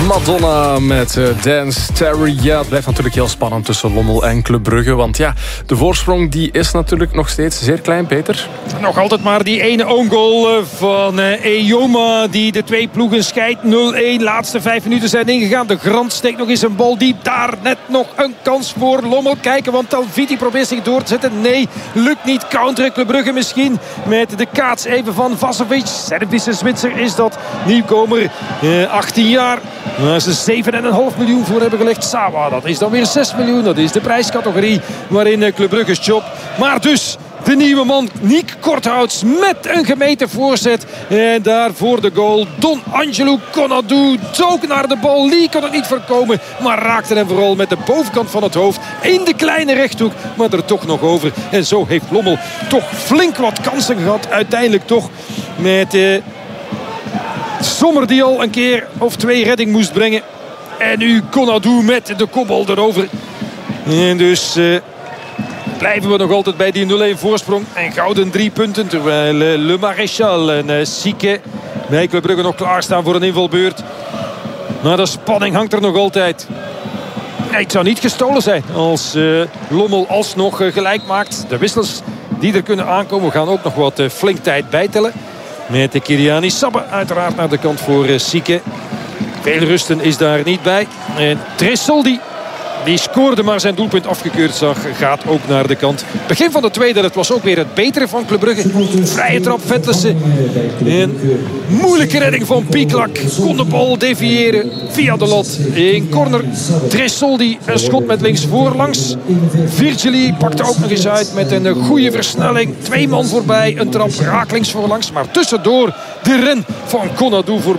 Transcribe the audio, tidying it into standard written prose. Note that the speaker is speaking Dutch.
Madonna met Dance Terry. Ja, het blijft natuurlijk heel spannend tussen Lommel en Club Brugge. Want ja, de voorsprong die is natuurlijk nog steeds zeer klein, Peter. Nog altijd maar die ene own goal van Eyoma die de twee ploegen scheidt. 0-1. Laatste 5 minuten zijn ingegaan. De Grant steekt nog eens een bal diep. Daar net nog een kans voor Lommel. Kijken, want Talviti probeert zich door te zetten. Nee, lukt niet. Counter Club Brugge misschien met de kaats even van Vasovic. Servische Zwitser is dat. Nieuwkomer, 18 jaar. Waar ze 7,5 miljoen voor hebben gelegd. Sawa, dat is dan weer 6 miljoen. Dat is de prijscategorie waarin Club Brugge's job. Maar dus de nieuwe man Nick Korthouts met een gemeten voorzet. En daarvoor de goal. Don Angelo Konadu dook naar de bal. Lee kon het niet voorkomen. Maar raakte hem vooral met de bovenkant van het hoofd. In de kleine rechthoek. Maar er toch nog over. En zo heeft Lommel toch flink wat kansen gehad. Uiteindelijk toch met Sommer die al een keer of 2 redding moest brengen. En nu Konadu met de kopbal erover. En dus blijven we nog altijd bij die 0-1 voorsprong. En gouden 3 punten. Terwijl Le Maréchal en Sieke bij Club Brugge nog klaarstaan voor een invalbeurt. Maar de spanning hangt er nog altijd. Ja, het zou niet gestolen zijn als Lommel alsnog gelijk maakt. De wissels die er kunnen aankomen gaan ook nog wat flink tijd bijtellen. Met de Kiriani Sabbe uiteraard naar de kant voor Sieke. Veel rusten is daar niet bij. En Tresoldi, die scoorde maar zijn doelpunt afgekeurd zag, gaat ook naar de kant. Begin van de tweede, dat was ook weer het betere van Club Brugge. Vrije trap Vettelsen. En moeilijke redding van Pieklak. Kon de bal deviëren via de lat. In corner Tresoldi, een schot met links voorlangs. Virgili pakte ook nog eens uit met een goede versnelling. 2 man voorbij, een trap raak links voorlangs. Maar tussendoor de ren van Konadu voor